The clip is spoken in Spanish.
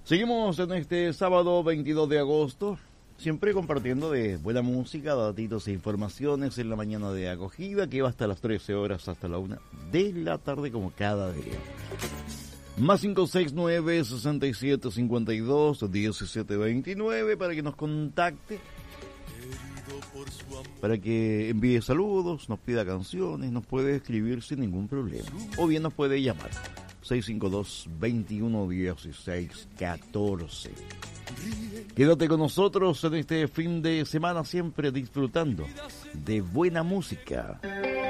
Seguimos en este sábado 22 de agosto, siempre compartiendo de buena música, datitos e informaciones en la mañana de acogida, que va hasta las 13 horas, hasta la 1 de la tarde, como cada día. Más 569-6752-1729 para que nos contacte, para que envíe saludos, nos pida canciones, nos puede escribir sin ningún problema. O bien nos puede llamar 652-2116-14. Quédate con nosotros en este fin de semana, siempre disfrutando de buena música.